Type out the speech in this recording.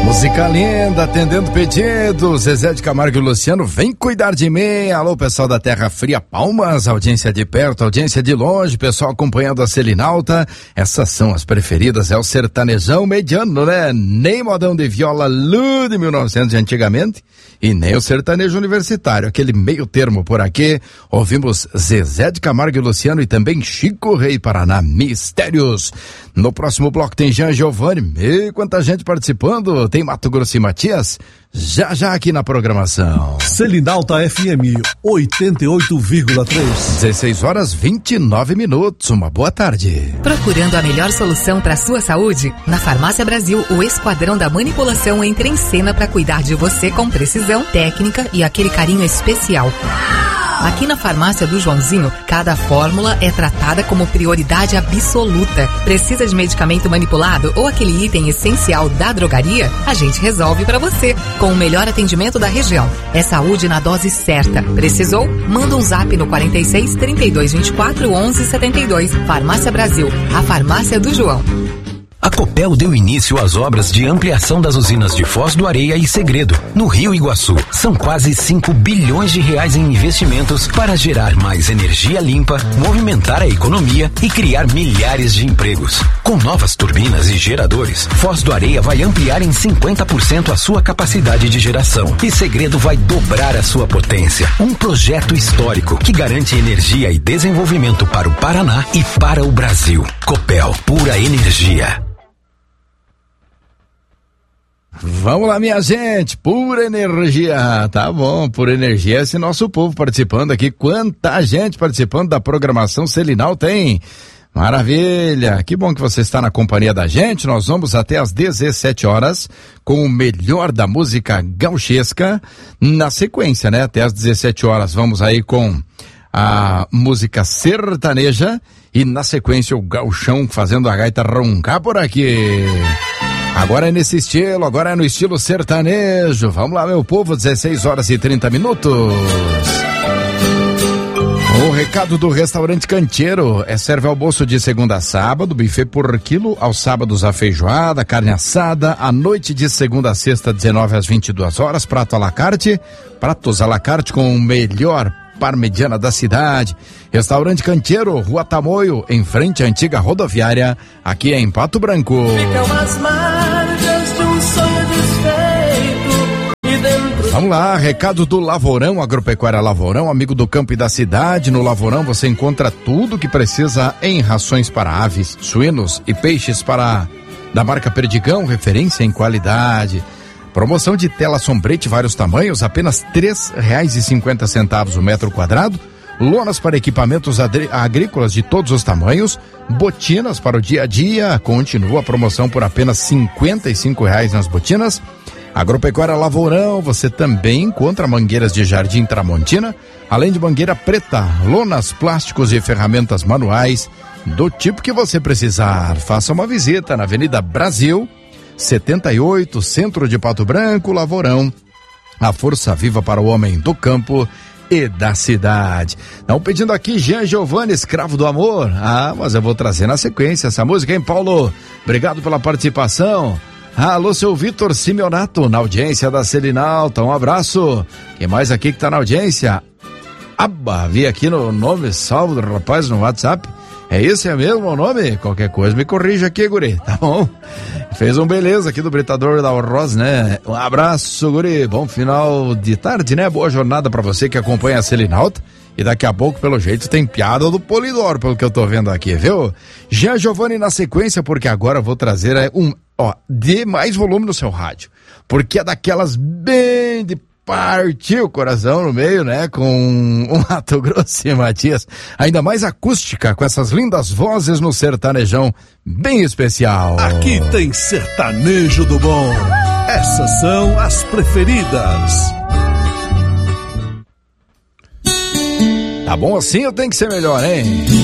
Música linda, atendendo pedidos. Zezé de Camargo e Luciano, vem cuidar de mim. Alô, pessoal da Terra Fria, Palmas, audiência de perto, audiência de longe, pessoal acompanhando a Selinalta. Essas são as preferidas, é o sertanejão mediano, né? Nem modão de viola Lu de 1900 de antigamente e nem o sertanejo universitário, aquele meio termo por aqui. Ouvimos Zezé de Camargo e Luciano e também Chico Rei Paraná, Mistérios. No próximo bloco tem Jean Giovanni. E quanta gente participando, tem Mato Grosso e Matias, já aqui na programação. Selinalta FM 88,3. 16h29. Uma boa tarde. Procurando a melhor solução para sua saúde? Na Farmácia Brasil, o Esquadrão da Manipulação entra em cena para cuidar de você com precisão, técnica e aquele carinho especial. Aqui na farmácia do Joãozinho, cada fórmula é tratada como prioridade absoluta. Precisa de medicamento manipulado ou aquele item essencial da drogaria? A gente resolve para você, com o melhor atendimento da região. É saúde na dose certa. Precisou? Manda um zap no 46 32 24 11 72. Farmácia Brasil, a farmácia do João. A Copel deu início às obras de ampliação das usinas de Foz do Areia e Segredo, no Rio Iguaçu. São quase 5 bilhões de reais em investimentos para gerar mais energia limpa, movimentar a economia e criar milhares de empregos. Com novas turbinas e geradores, Foz do Areia vai ampliar em 50% a sua capacidade de geração e Segredo vai dobrar a sua potência. Um projeto histórico que garante energia e desenvolvimento para o Paraná e para o Brasil. Copel, pura energia. Vamos lá, minha gente, pura energia, tá bom, pura energia, esse nosso povo participando aqui, quanta gente participando da programação Selinalta tem, maravilha, que bom que você está na companhia da gente. Nós vamos até às 17 horas com o melhor da música gauchesca, na sequência, né, até às 17 horas vamos aí com a música sertaneja e na sequência o gauchão fazendo a gaita roncar por aqui. Agora é nesse estilo, agora é no estilo sertanejo. Vamos lá, meu povo, 16h30. O recado do restaurante Canteiro serve almoço de segunda a sábado, buffet por quilo, aos sábados a feijoada, carne assada, à noite de segunda a sexta, 19 às 22 horas, pratos à la carte com o melhor parmegiana da cidade. Restaurante Canteiro, Rua Tamoio, em frente à antiga rodoviária, aqui em Pato Branco. Ficam as marcas de um sonho desfeito e dentro... Vamos lá, recado do Lavourão, Agropecuária Lavourão, amigo do campo e da cidade. No Lavourão você encontra tudo que precisa em rações para aves, suínos e peixes da marca Perdigão, referência em qualidade. Promoção de tela sombrete, vários tamanhos, apenas R$3,50 o metro quadrado. Lonas para equipamentos agrícolas de todos os tamanhos. Botinas para o dia a dia. Continua a promoção por apenas R$55 nas botinas. Agropecuária Lavourão, você também encontra mangueiras de jardim Tramontina, além de mangueira preta, lonas, plásticos e ferramentas manuais do tipo que você precisar. Faça uma visita na Avenida Brasil 78, centro de Pato Branco, Lavourão, a força viva para o homem do campo e da cidade. Estão pedindo aqui Jean Giovanni, Escravo do Amor. Mas eu vou trazer na sequência essa música, hein, Paulo? Obrigado pela participação. Alô, seu Vitor Simeonato, na audiência da Selinalta, um abraço. Quem mais aqui que tá na audiência? Vi aqui no nome salvo do rapaz no WhatsApp. É esse mesmo o nome? Qualquer coisa me corrija aqui, guri, tá bom? Fez um beleza aqui do Britador da Rosa, né? Um abraço, guri, bom final de tarde, né? Boa jornada pra você que acompanha a Selinalta. E daqui a pouco, pelo jeito, tem piada do Polidoro, pelo que eu tô vendo aqui, viu? Jean Giovanni na sequência, porque agora eu vou trazer dê mais volume no seu rádio. Porque é daquelas bem de partiu o coração no meio, né? Com um Mato Grosso e Matias. Ainda mais acústica, com essas lindas vozes no sertanejão bem especial. Aqui tem sertanejo do bom. Essas são as preferidas. Tá bom assim ou tem que ser melhor, hein?